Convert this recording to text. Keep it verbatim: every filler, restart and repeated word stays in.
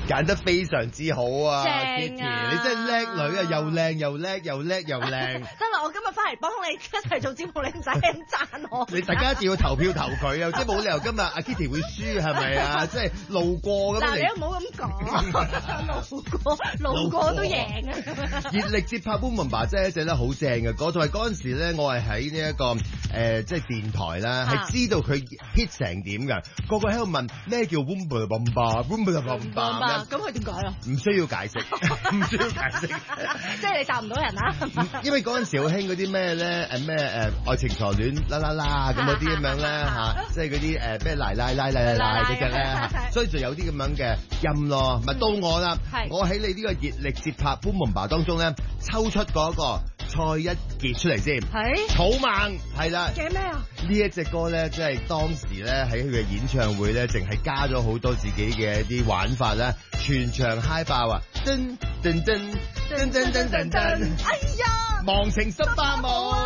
揀得非常之好啊正啊 Kitty，你真係叻女啊，又靚又叻又叻又靚。 得啦，我今日翻嚟幫你一齊做節目，你唔使咁讚我。 你大家一定要投票投佢啊！即係冇理由今日阿 Kitty 會輸係咪啊？即係路過咁嗱，你嚟。 都唔好咁講，路過路過都贏啊！ 熱力節拍 Boom Boom 爸真係整得好正嘅，嗰就係嗰陣時咧，我係喺呢一個誒、呃、即係電台啦，係、 啊、知道佢 hit 成點嘅，個個喺度問咩叫 Boom Boom 爸 Boom Boom 爸咁佢點解啊？ 唔需要解釋，唔需要解釋， 即係你答唔到人啦。 因為嗰陣時好興嗰啲咩咧誒咩誒愛情狂戀啦啦啦咁嗰啲咁樣咧嚇，即係嗰啲誒咩奶奶奶奶奶嗰隻咧，所以就有啲咁樣嘅音咯。咪、嗯、到我啦，我喺你呢個熱力節拍 Boom Boom 爸當中咧，抽出嗰個蔡一傑出嚟先。係草蜢係啦。 嘅咩啊？ 呢一隻歌咧，即係當時咧喺佢嘅演唱會咧，淨係加咗好多自己嘅一啲玩法咧，全場嗨爆啊！噔噔噔噔噔噔噔噔，哎呀，忘情十八舞。